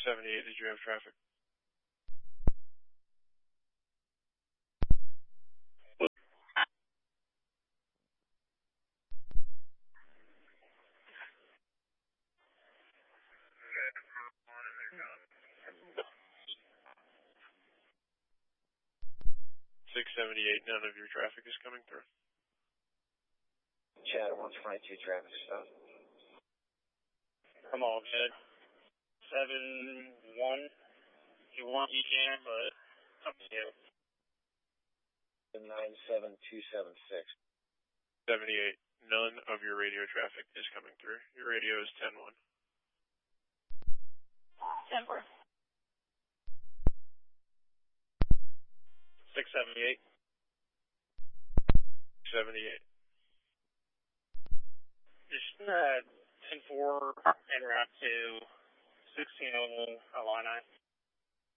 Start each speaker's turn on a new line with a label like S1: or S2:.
S1: 678, did you have traffic? None of your traffic is coming through.
S2: Chad, 122 traffic stop.
S3: I'm all good. 7-1. If you want, you can, but up to you.
S2: 97276.
S1: 78. None of your radio traffic is coming through. Your radio is 10-1.
S3: 10-4. 678.
S1: 78.
S3: Just 10-4 en route to 1601 Illini.